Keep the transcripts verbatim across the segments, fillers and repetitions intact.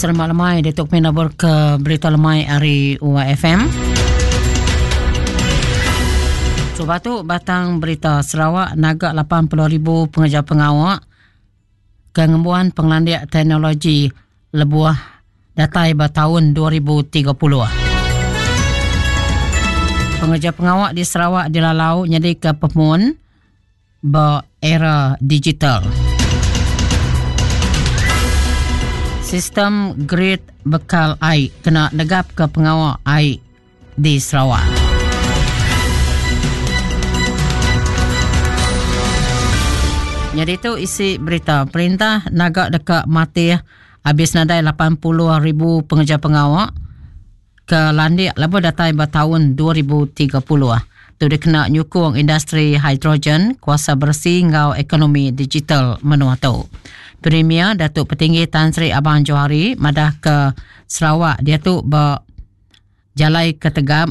Selamat lemai Datuk Pinabur ke berita lemai hari U A F M. Cuba tu batang berita Sarawak nagak lapan puluh ribu pengejar pengawak kengembuan penglandiak teknologi lebuah datai bertahun dua ribu tiga puluh. Pengejar pengawak di Sarawak dilalau jadi ke pemun berera digital. Sistem grid bekal air kena negap ke pengawal air di Sarawak. Jadi itu isi berita. Perintah nagak dekat mati habis nadai lapan puluh ribu pengejar pengawal ke landik lepas datai bertahun dua ribu tiga puluh. Tu dia kena nyukung industri hidrogen, kuasa bersih ngau ekonomi digital menua tu. Premier Datuk Petinggi Tan Sri Abang Johari madah ke Sarawak. Dia tu berjalai ke Tegap.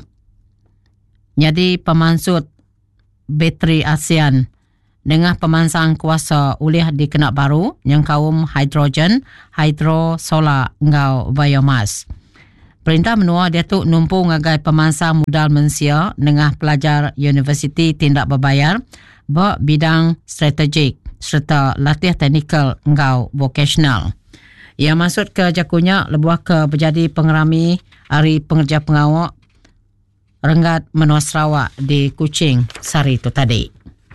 Jadi pemansut bateri ASEAN dengan pemansang kuasa ulih di Kenak Baru yang kaum hidrogen, hydro, solar ngau biomas. Perintah menua dia tu numpu ngagai pemansang modal mensia dengan pelajar universiti tindak berbayar berbidang strategik serta latih teknikal ngau vocational. Ia masuk ke jakunya lebuah ke berjadi pengerami hari pengerja pengawak Renggat Menua Sarawak di Kuching sari itu tadi.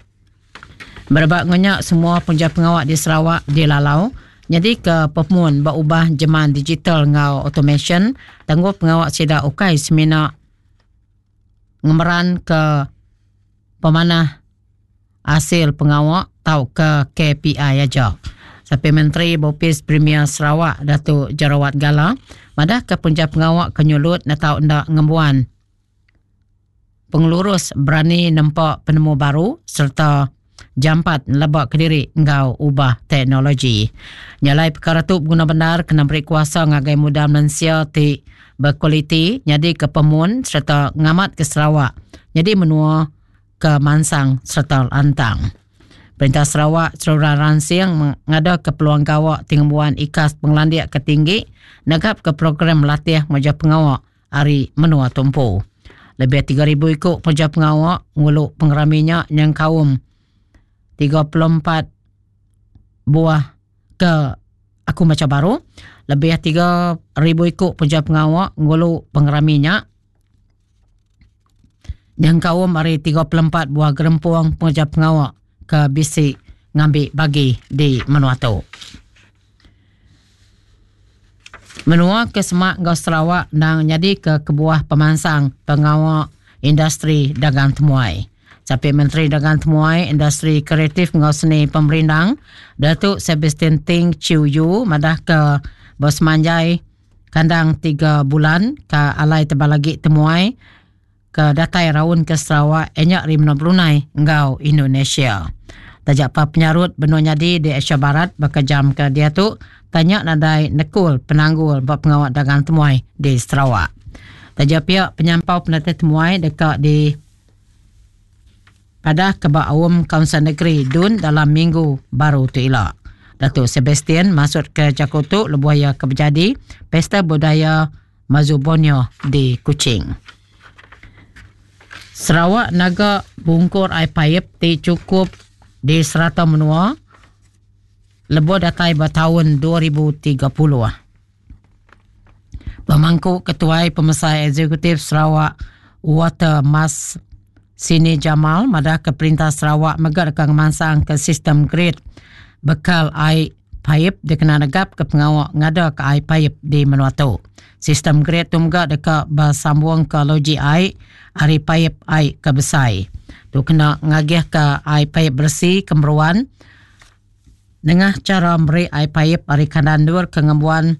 Berbaknya semua pengerja pengawak di Sarawak dilalau jadi ke pemun berubah jeman digital ngau automation tangguh pengawak sida ukai semina ngemeran ke pemanah hasil pengawak tau ke K P I aja. Sampai Menteri Bopis Premier Sarawak Datuk Jarawat Gala madah ke penjab pengawak kenyulut na tau ndak ngembuan pengelurus berani nampak penemu baru serta jampat lebak kediri ngau ubah teknologi. Nyalai perkara tu guna benar kena beri kuasa ngagai muda Malaysia ti berkualiti jadi ke pemun serta ngamat ke Sarawak. Jadi menua ke Mansang serta Lantang. Perintah Sarawak Saudara Ransiang mengada ke peluang gawak tingguan ikas penglandiak ketinggi negap ke program latih menjadi pengawak hari menua tumpu. Lebih tiga ribu ikut penjab pengawak nguluk pengeraminya yang kaum tiga puluh empat buah ke aku macam baru. Lebih tiga ribu ikut penjab pengawak nguluk pengeraminya yang kaum hari tiga puluh empat buah gerempuang pengejar pengawak ke bisik ngambil bagi di menua tu. Menua ke Semak Ngau Sarawak dan jadi ke kebuah pemansang pengawak industri dagang temuai. Sampai Menteri Dagang Temuai Industri Kreatif Ngau Seni Pemerintang Datuk Sebastian Ting Chiu Yu madah ke bos manjai kandang tiga bulan ke alai tebalagi temuai ke datai raun ke Sarawak enyak rimna Brunei ngau Indonesia. Tajak pa penyarut benua nyadi di Asia Barat berkejam ke dia tu tanya nadai nekul penanggul buat pengawat dagang temuai di Sarawak. Tajak pihak penyampau penata temuai dekat di pada kebak awam Kaunsil Negeri Dun dalam minggu baru tu elak. Datuk Sebastian masuk ke Jakarta lebuaya ke berjadi Pesta Budaya Mazubonyo di Kuching. Sarawak naga bungkur air paip ti cukup di serata menua lebuh datai bertahun dua ribu tiga puluh. Pemangku Ketuai Pemesai Eksekutif Sarawak Water Mas Sini Jamal madah ke Perintah Sarawak megat ke mansang ke sistem grid bekal air paip dikena negap ke pengawak ngada ke air paip di menua tu. Sistem grid tu megat dekat bersambung ke loji air hari paip air ke besai. Tu kena ngagih ke air paip bersih kemeruan dengan cara beri air paip hari kandandur ke ngembuan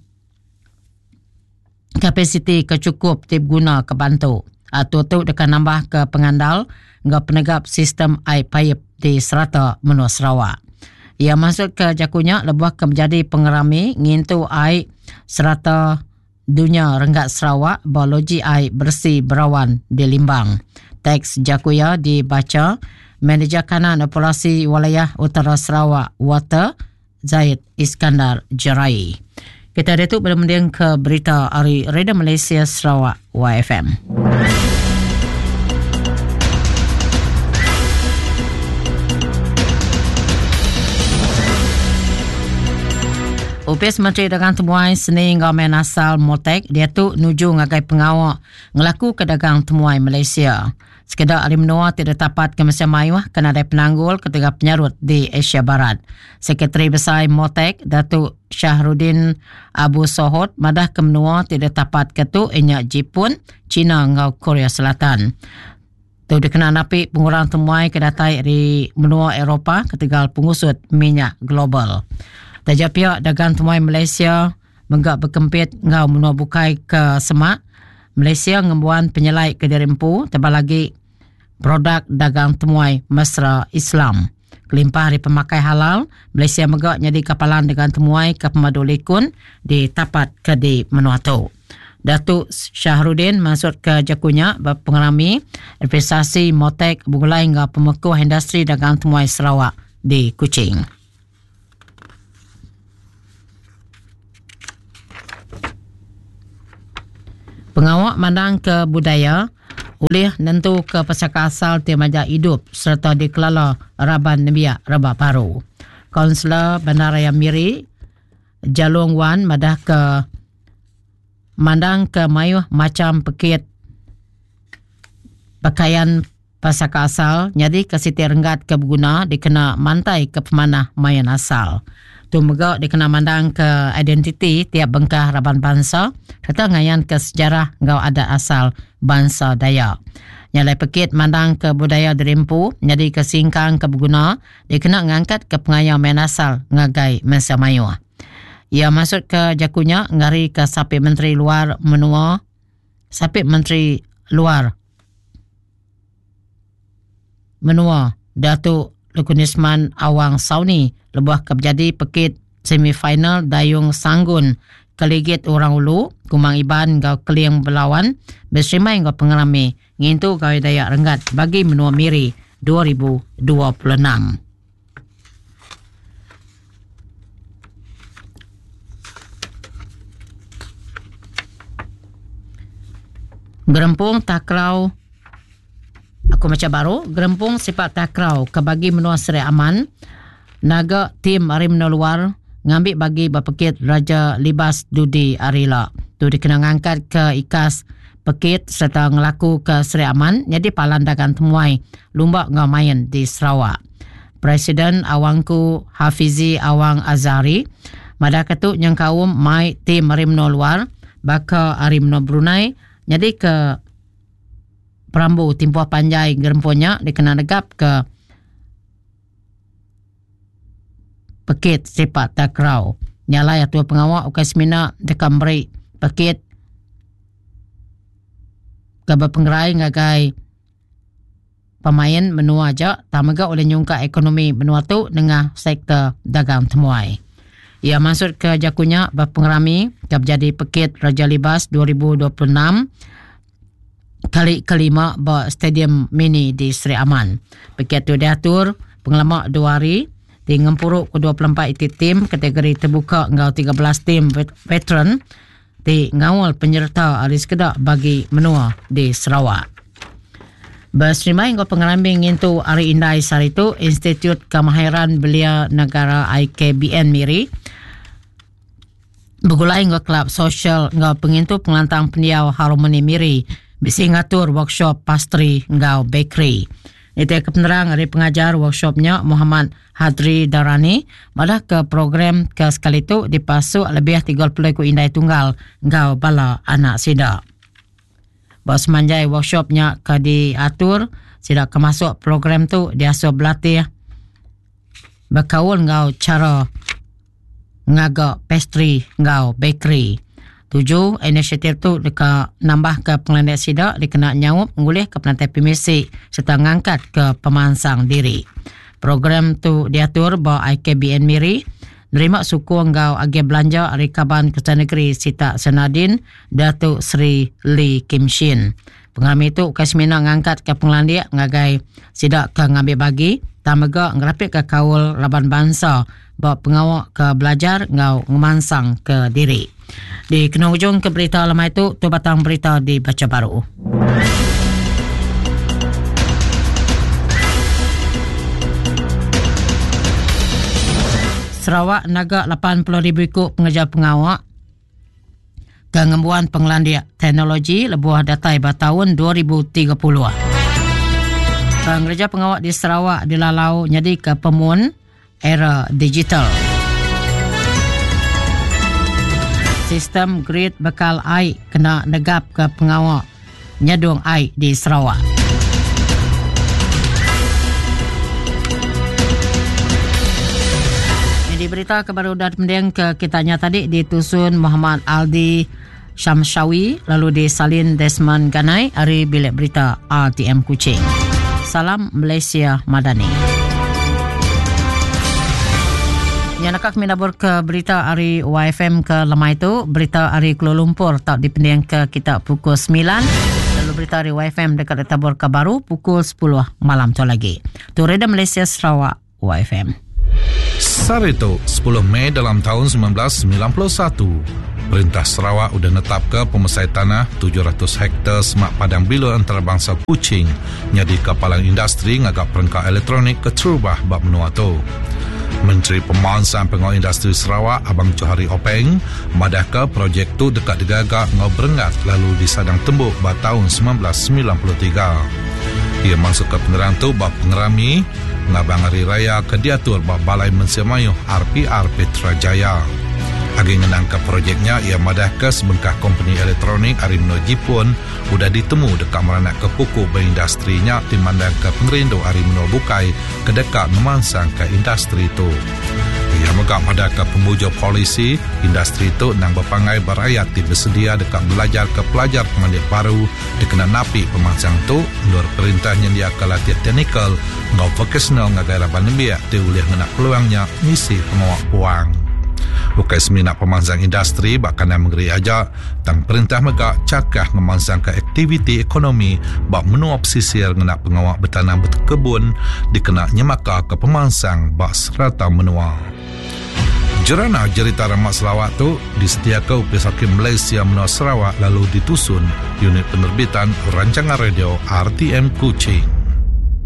kapasiti kecukup tip guna ke bantu. Atau tu dekat nambah ke pengandal ngau penegap sistem air paip di serata menua Sarawak. Ia masuk ke jakunya lebuah ke menjadi pengerami ngintu air serata dunia Renggat Sarawak biologi air bersih berawan di Limbang. Teks jakuya dibaca Manager Kanan Operasi Wilayah Utara Sarawak Water Zaid Iskandar Jerai. Kita datuk bermending ke berita hari Radio Malaysia Sarawak Y F M. Upis Menteri Dagang Temuai Seni Government asal Motek dia tu nuju ngagai pengawak ngelaku ke dagang temuai Malaysia. Sekedar hari menua tidak dapat ke Malaysia Mayuh kena ada penanggul ketika penyarut di Asia Barat. Sekretari Besar Motek Datuk Syahrudin Abu Sohod madah ke menua tidak dapat ketu inya Jepun, China ngau Korea Selatan. Tu dikenal napi pengurang temuai kedatai di menua Eropah ketika pengusut minyak global. Tajak pihak dagang temuai Malaysia menggak berkempit ngau menua bukai ke semak. Malaysia ngembuan penyelai ke dirimpu tebal lagi produk dagang temuai mesra Islam. Kelimpah hari pemakai halal, Malaysia menggak jadi kapalan dagang temuai ke pemadu likun di tapat ke di menua tu. Datuk Syahrudin masuk ke jakunya berpengerami investasi Motek bugulai ngau pemekuh industri dagang temuai Sarawak di Kuching. Pengawak mandang ke budaya oleh nentu ke pesaka asal Timajak Hidup serta dikelala Raban Nebiak Rabak Baru. Kaunselor Bandaraya Miri Jalung Wan madah ke mandang ke mayuh macam pekit pakaian pesaka asal jadi ke Siti Renggat ke berguna dikena mantai ke pemanah mayan asal. Tu megak dikena mandang ke identiti tiap bengkah Raban bangsa serta ngayan ke sejarah ngau ada asal bangsa Dayak. Nyalai pekit mandang ke budaya dirimpu jadi ke singkang ke berguna dikena ngangkat ke pengayau main asal ngagai Malaysia Mayuh. Ia masuk ke jakunya ngari ke Sapit Menteri Luar menua Sapit Menteri Luar menua Datuk Lukunisman Awang Sauni lebuh kejadi pekit semifinal dayung sanggun keligit orang ulu kumang iban gau keliang berlawan bersemai gau pengerami ngintu gau Dayak Renggat bagi menua Miri dua ribu dua puluh enam. Gerempung takrau Aku macam baru, gerempung sifat takrau kebagi menua Seri Aman, naga tim Arimno Luar ngambil bagi bapekit Raja Libas Dudi Arila. Tu dikena ngangkat ke ikas pekit serta ngelaku ke Seri Aman, jadi palan dagang temuai lumba ngamayan di Sarawak. Presiden Awangku Hafizi Awang Azari, madah ketuk yang kaum mai tim Arimno Luar, baka Arimno Brunei, jadi ke Perambu timpuah panjai gerempunya dikena negap ke pekit sifat takrau. Nyalai atua pengawak ukai semina dekam beri pekit gaba penggerai ngagai pemain menua aja tamaga oleh nyungka ekonomi menua tu dengan sektor dagang temuai. Ia masuk ke jakunya berpengerami kab jadi pekit Raja Libas dua ribu dua puluh enam kali kelima ba stadium mini di Seri Aman. Pekit tu diatur pengalaman dua hari di ngempuruk ke dua puluh empat iti tim kategori terbuka ngau tiga belas tim veteran di ngawal penyerta alis kedak bagi menua di Sarawak. Berserimai ngau pengerambing ngintu Ari Indai Saritu Institut Kemahiran Belia Negara I K B N Miri bergulai ngau kelab sosial ngau pengintu pengelantang pendiau Harmoni Miri bisi ngatur workshop pastry ngau bakery. Itu kepenerang dari pengajar workshopnya Muhammad Hadri Darani malah ke program ke sekali itu dipasuk lebih tiga puluh ku indai tunggal ngau bala anak sida. Bos manjai workshopnya ke diatur sida ke masuk program tu diasuh berlatih berkaul ngau cara ngaga pastry ngau bakery. Tujuh, inisiatif tu deka nambah ke pengelandak sida dikena nyawup ngulih ke pelantai pemisi serta ngangkat ke pemansang diri. Program tu diatur bahawa I K B N Miri nerima suku ngau agi belanja dari Kaban Kerajaan Negeri Sita Senadin Datuk Seri Lee Kim Shin. Pengalami itu Kasmina ngangkat ke pengelandak ngagai sida ke ngambil bagi tamaga ngerapit ke kaul Raban Bangsa bawa pengawak ke belajar ngau ngemansang ke diri. Di kena hujung ke berita lemah itu, tu batang berita dibaca baru. Sarawak naga lapan puluh ribu ikut pengejar pengawak pengembuan pengelandia teknologi lebuah datai tahun dua ribu tiga puluh. Pengejar pengawak di Sarawak dilalau jadi ke pemun era digital. Sistem grid bekal air kena negap ke pengawak nyedung air di Sarawak. Di berita kebaruan pendiang ke kitanya tadi ditusun Muhammad Aldi Syamshawi lalu disalin Desmond Ganai dari bilik berita R T M Kuching. Salam Malaysia Madani. Yang nakak minabur ke berita hari Y F M ke lemah itu, berita hari Kuala Lumpur tak dipending ke kita pukul sembilan, lalu berita hari Y F M dekat tabur ke baru pukul sepuluh malam tu lagi. Tu Reda Malaysia Sarawak Y F M. Sarito, sepuluh Mei dalam tahun sembilan belas sembilan puluh satu. Perintah Sarawak sudah netap ke pemesai tanah tujuh ratus hektar semak padang bilu antarabangsa Kuching jadi kapalan industri ngagak perangkat elektronik ke Trubah bab menua tu. Menteri Pemansang Pengawal Industri Sarawak Abang Johari Openg madah ke projek tu dekat digagak ngau berengat lalu disadang tembuk pada tahun sembilan belas sembilan puluh tiga. Ia masuk ke penerang tu bab pengerami ngabang hari raya ke diatur bab Balai Mensemayuh R P R Petrajaya. Agi ngenang ke projeknya, ia madah ke sebengkah company elektronik hari menua Jepun sudah ditemu dekat meranak ke pukul berindustrinya dimandang ke pengerindu hari menua Bukai ke dekat memansang ke industri itu. Ia megak madah ke pemujur polisi, industri itu nang berpangai berayat di bersedia dekat belajar ke pelajar pemandik baru dikena napi pemansang itu nur perintahnya dia ke latihan teknikal ngau vocational ngagara bandembiak diulih ngenak peluangnya ngisi pengawak puang. Bukai seminak pemansang industri bahkan yang mengeri aja tang perintah megak cakah memansang ke aktiviti ekonomi bak menua pesisir ngenak pengawak bertanam berkebun dikena nyemaka ke pemansang bak serata menua. Jerana cerita Ramak Sarawak tu disediakan Upis Hakim Malaysia menua Sarawak lalu ditusun unit penerbitan rancangan radio R T M Kuching.